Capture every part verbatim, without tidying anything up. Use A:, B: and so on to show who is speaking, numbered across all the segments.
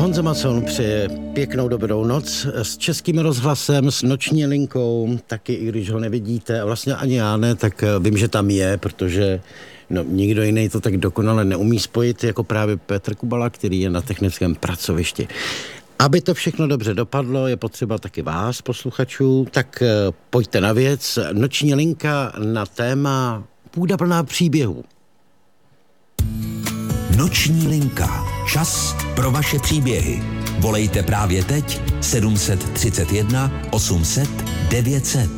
A: Honza Macon přeje pěknou dobrou noc s Českým rozhlasem, s noční linkou, taky i když ho nevidíte, a vlastně ani já ne, tak vím, že tam je, protože no, nikdo jiný to tak dokonale neumí spojit jako právě Petr Kubala, který je na technickém pracovišti. Aby to všechno dobře dopadlo, je potřeba taky vás, posluchačů, tak pojďte na věc. Noční linka na téma Půda plná příběhů.
B: Noční linka. Čas pro vaše příběhy. Volejte právě teď sedm set třicet jedna osm set devět set.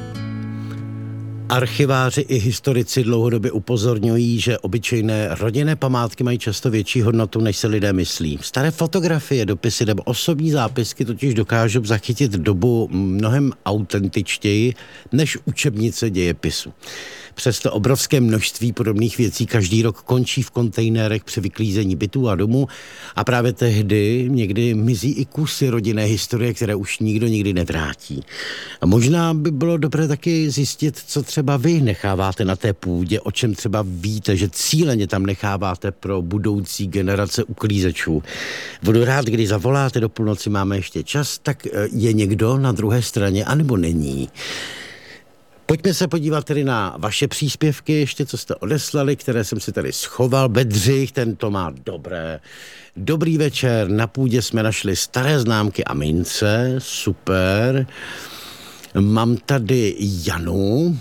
A: Archiváři i historici dlouhodobě upozorňují, že obyčejné rodinné památky mají často větší hodnotu, než se lidé myslí. Staré fotografie, dopisy nebo osobní zápisky totiž dokážou zachytit dobu mnohem autentičtěji než učebnice dějepisu. Přesto obrovské množství podobných věcí každý rok končí v kontejnerech při vyklízení bytů a domů a právě tehdy někdy mizí i kusy rodinné historie, které už nikdo nikdy nevrátí. A možná by bylo dobré taky zjistit, co třeba vy necháváte na té půdě, o čem třeba víte, že cíleně tam necháváte pro budoucí generace uklízečů. Budu rád, když zavoláte, do půlnoci máme ještě čas, tak je někdo na druhé straně, anebo není. Pojďme se podívat tedy na vaše příspěvky, ještě co jste odeslali, které jsem si tady schoval. Bedřich, ten to má dobré. Dobrý večer, na půdě jsme našli staré známky a mince, super. Mám tady Janu.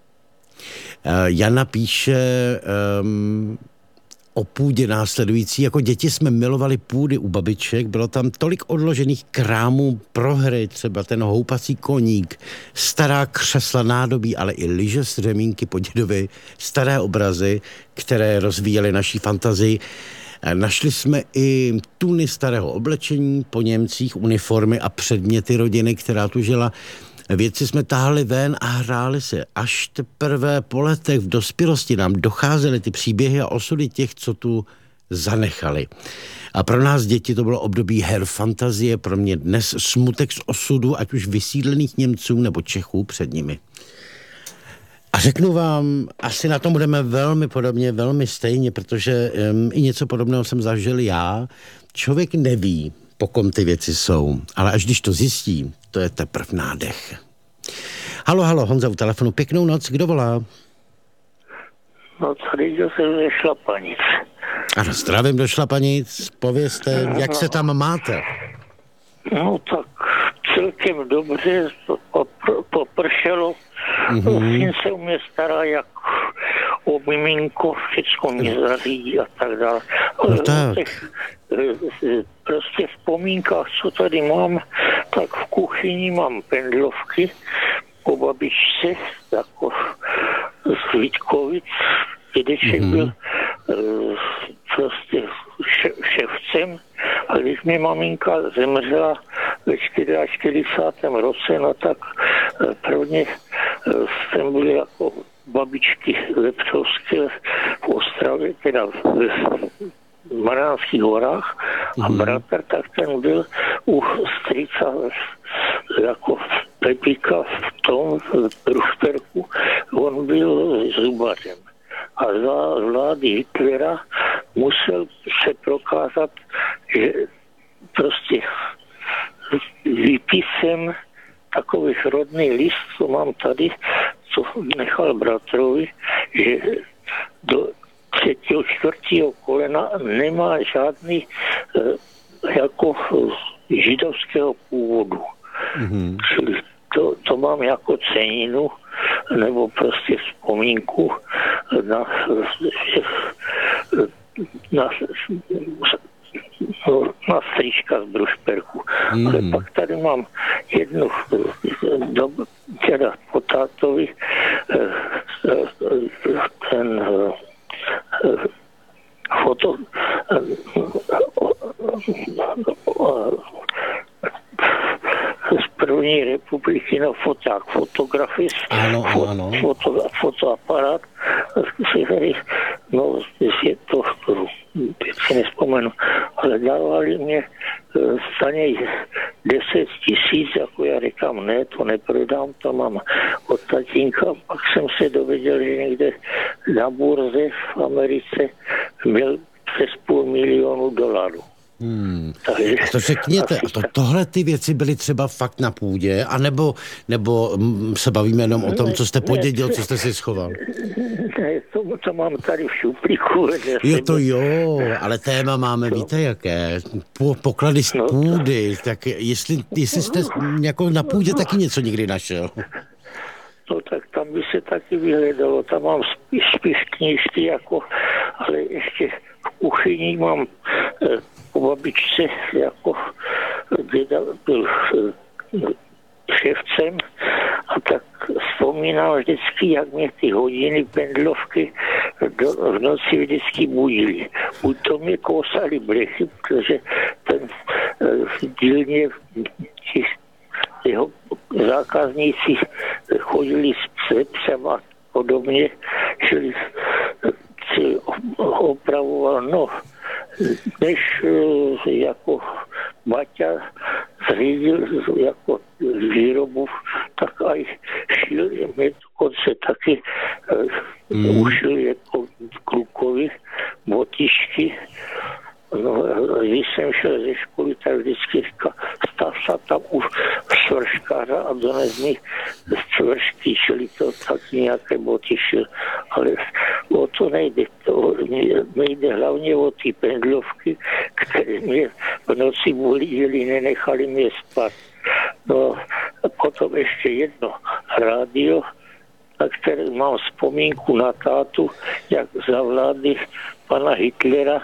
A: Jana píše um, o půdě následující. Jako děti jsme milovali půdy u babiček, bylo tam tolik odložených krámů pro hry, třeba ten houpací koník, stará křesla nádobí, ale i lyže z řemínky po dědovi, staré obrazy, které rozvíjely naší fantazii. Našli jsme i tuny starého oblečení, po Němcích uniformy a předměty rodiny, která tu žila. Věci jsme táhli ven a hráli se. Až teprve po letech v dospělosti nám docházely ty příběhy a osudy těch, co tu zanechali. A pro nás děti to bylo období her fantazie, pro mě dnes smutek z osudu, ať už vysídlených Němců nebo Čechů před nimi. A řeknu vám, asi na tom budeme velmi podobně, velmi stejně, protože um, i něco podobného jsem zažil já. Člověk neví, po kom ty věci jsou, ale až když to zjistí, to je teprv nádech. Halo, halo, Honza u telefonu, pěknou noc, kdo volá?
C: No, tady Josef ze Šlapanic.
A: Ano, zdravím do Šlapanic, povězte,
C: no,
A: jak se tam máte?
C: No tak celkem dobře, popr- popršelo, mm-hmm. Syn se u mě stará jak o miminko, všecko mě zařídí a tak dále.
A: No tak.
C: Těch, prostě vzpomínkách, co tady mám, tak v kuchyni mám pendlovky po babičce, jako z Vítkovic, dědeček mm-hmm. byl prostě ševcem, a když mi maminka zemřela ve čtyřicátém roce, no tak prvně jsem byl jako babičky Lepřovské v Ostravě, teda v Mariánských horách, a mm. bratr, tak ten byl u strýca jako Pepíka v tom v Rušperku, on byl zubařem. A za vlády Hitlera musel se prokázat, že prostě výpisem takových rodný list, co mám tady, co nechal bratrovi, že do třetího, čtvrtého kolena nemá žádný e, jako židovského původu. Mm-hmm. Čili to, to mám jako ceninu, nebo prostě vzpomínku na, na, na strýčka z Brušperku. Mm. Ale pak tady mám jednu, do, teda po tátovi, ten foto, z první republiky, no foták, fotografis,
A: ano,
C: fo,
A: ano.
C: Foto, fotoaparát, no je to, teď si nespomenu, ale dávali mě za něj deset tisíc, jako já říkám, ne, to neprodám, to mám od tatínka. Pak jsem se dověděl, že někde na burze v Americe měl přes půl milionu dolarů.
A: Hmm. A to řekněte, a to, tohle ty věci byly třeba fakt na půdě, anebo nebo se bavíme jenom o tom, co jste podědil, co jste si schoval?
C: Ne, to, to mám tady v šuplíku.
A: Jo, to jo, ale téma máme, no. Víte jaké? Po, poklady z půdy, no, tak jestli, jestli jste jako na půdě taky něco někdy našel.
C: No tak tam by se taky vyhledalo, tam mám spíš, spíš knížky, jako, ale ještě v kuchyni mám eh, po babičce, jako děda byl eh, ševcem, a tak vzpomínám vždycky, jak mě ty hodiny pendlovky do, v noci vždycky budili. Buď to mě kousali blechy, protože ten eh, v dílně jeho zákazníci chodili s psem a podobně, čili si opravoval, no, než jako Baťa zřídil jako výrobu, tak aj šil, mě dokonce taky mm. ušil jako klukovi botičky. No, když jsem šel ze školy, tak vždycky říkal, stav se tam u svrškáře a dones mi svršky, čili to tak nějaké boty šel. Ale o to nejde. To nejde hlavně o ty pendlovky, které mě v noci bolížili, nenechali mě spát. No a potom ještě jedno rádio, na které mám vzpomínku na tátu, jak za vlády pana Hitlera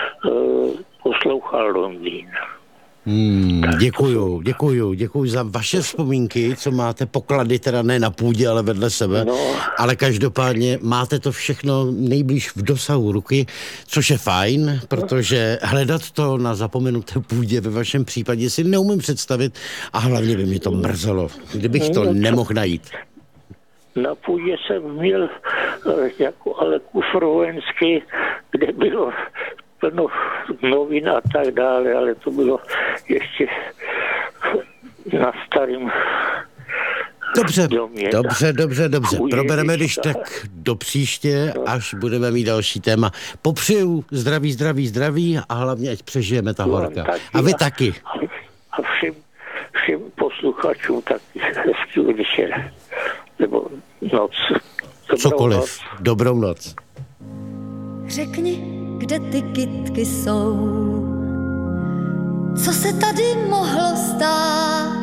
C: poslouchal Londýn.
A: Hmm, děkuju, děkuju, děkuju za vaše vzpomínky, co máte poklady, teda ne na půdě, ale vedle sebe, no. Ale každopádně máte to všechno nejblíž v dosahu ruky, což je fajn, protože hledat to na zapomenuté půdě ve vašem případě si neumím představit a hlavně by mě to mrzelo, kdybych to nemohl najít.
C: Na půdě jsem měl jako ale kufr vojenský, kde bylo plno novin a tak dále, ale to bylo ještě na starým
A: Dobře,
C: domě.
A: dobře, dobře, dobře. Probereme když tak do příště, až budeme mít další téma. Popřeju zdraví, zdraví, zdraví a hlavně, ať přežijeme ta horka. A vy taky.
C: A všem, všem posluchačům taky hezký večer. Nebo noc. Dobrou
A: Cokoliv.
C: Noc.
A: Dobrou noc.
D: Řekni, kde ty kytky jsou? Co se tady mohlo stát?